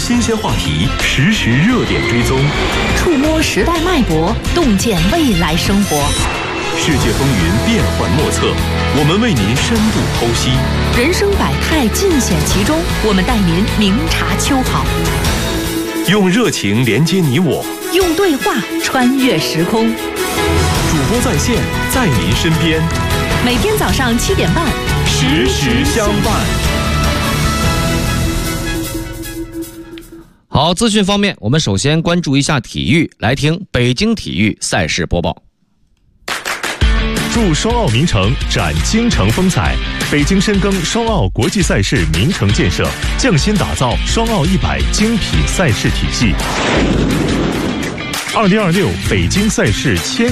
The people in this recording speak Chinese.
新鲜话题，实时热点追踪， 触摸时代脉搏，洞见未来生活。 世界风云变幻莫测，我们为您深度剖析。 人生百态尽显其中，我们带您明察秋毫。 用热情连接你我， 用对话穿越时空。 主播在线，在您身边。 每天早上7点半， 时时相伴。 好，资讯方面，我们首先关注一下体育，来听北京体育赛事播报。 筑双奥名城，展京城风采。北京深耕双奥国际赛事名城建设，匠心打造双奥100精品赛事体系。2026北京赛事千